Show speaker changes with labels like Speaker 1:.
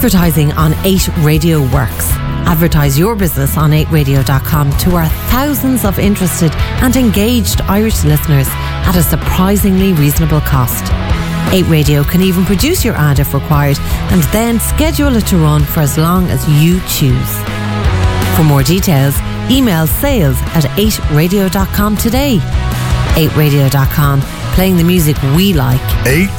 Speaker 1: Advertising on 8 Radio works. Advertise your business on 8radio.com to our thousands of interested and engaged Irish listeners at a surprisingly reasonable cost. 8 Radio can even produce your ad if required and then schedule it to run for as long as you choose. For more details, email sales@8radio.com today. 8radio.com, playing the music we like.
Speaker 2: 8